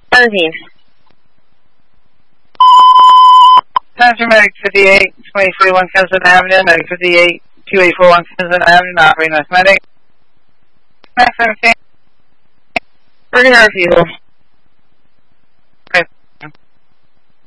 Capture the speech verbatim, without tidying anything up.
thirteen. Passenger Medic fifty-eight, twenty-three, one Kensington Avenue, Medic fifty-eight, two eight four one Kensington Avenue, not very nice Medic. Max seventeen. We're going to refusal.